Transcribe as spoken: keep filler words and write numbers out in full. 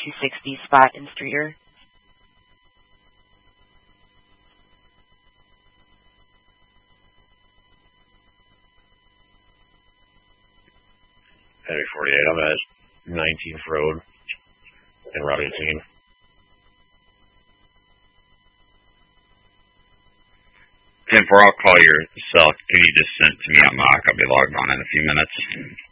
two sixty spot in Streeter. Heavy forty-eight, I'm at nineteenth Road in Route eighteen. ten four, I'll call your cell. Can you just send it to me at Mock? I'll be logged on in a few minutes.